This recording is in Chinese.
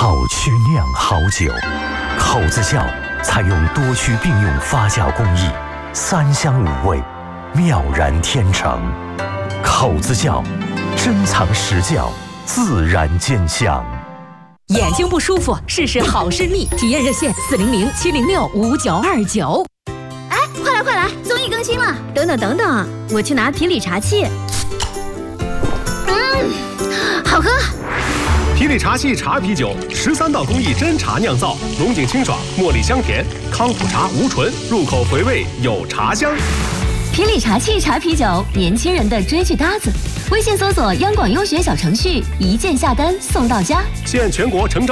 好曲酿好酒，口子窖采用多区并用发酵工艺，3香5味，妙然天成。口子窖，珍藏实窖，自然见香。 眼睛不舒服，试试好视力，体验热线400-706-5929。 哎，快来，综艺更新了！等等，我去拿皮理茶器。好喝。 皮理茶器茶啤酒，13道工艺真茶酿造，浓井清爽，茉莉香甜，康普茶无醇，入口回味有茶香。 皮理茶器茶啤酒，年轻人的追剧搭子。微信搜索央广优学小程序，一键下单送到家。 现全国诚招